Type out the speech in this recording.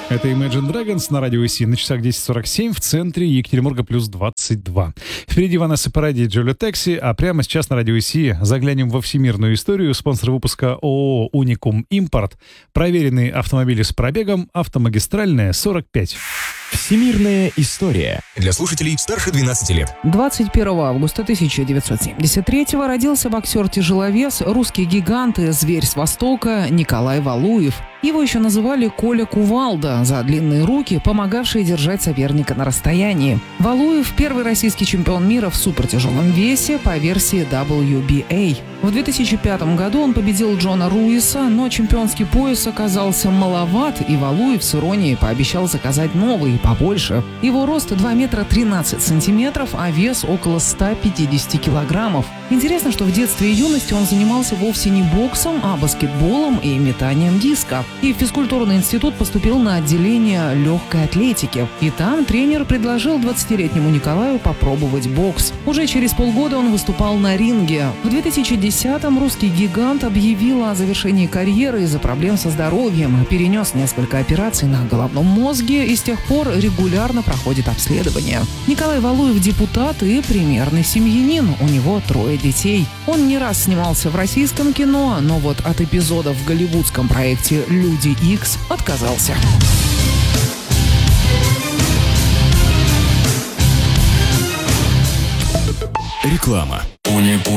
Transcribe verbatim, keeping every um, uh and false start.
Это Imagine Dragons на радио ИСИ на часах десять сорок семь в центре Екатеринбурга плюс двадцать два. Впереди Ванесса Паради и Джоли Текси, а прямо сейчас на радио ИСИ заглянем во всемирную историю. Спонсор выпуска ООО «Уникум Импорт». Проверенные автомобили с пробегом, автомагистральная сорок пять. Всемирная история. Для слушателей старше двенадцати лет. двадцать первого августа тысяча девятьсот семьдесят третьего родился боксер-тяжеловес, русский гигант и зверь с Востока Николай Валуев. Его еще называли Коля Кувалда за длинные руки, помогавшие держать соперника на расстоянии. Валуев – первый российский чемпион мира в супертяжелом весе по версии дабл ю би эй. В две тысячи пятом году он победил Джона Руиса, но чемпионский пояс оказался маловат, и Валуев с иронией пообещал заказать новый, побольше. Его рост два метра тринадцать сантиметров, а вес около ста пятидесяти килограммов. Интересно, что в детстве и юности он занимался вовсе не боксом, а баскетболом и метанием диска. И в физкультурный институт поступил на отделение легкой атлетики. И там тренер предложил двадцатилетнему Николаю попробовать бокс. Уже через полгода он выступал на ринге. В две тысячи десятом русский гигант объявил о завершении карьеры из-за проблем со здоровьем, перенес несколько операций на головном мозге и с тех пор регулярно проходит обследование. Николай Валуев – депутат и примерный семьянин. У него трое детей. Он не раз снимался в российском кино, но вот от эпизодов в голливудском проекте «Люди Икс» отказался. Реклама.